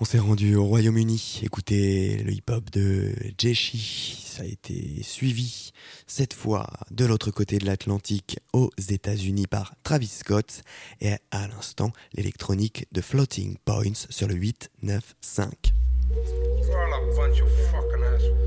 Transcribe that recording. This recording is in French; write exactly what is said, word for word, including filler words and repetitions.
On s'est rendu au Royaume-Uni, écouter le hip-hop de Jay-Z. Ça a été suivi, cette fois de l'autre côté de l'Atlantique, aux États-Unis par Travis Scott. Et à l'instant, l'électronique de Floating Points sur le huit neuf cinq. You're all a bunch of fucking assholes.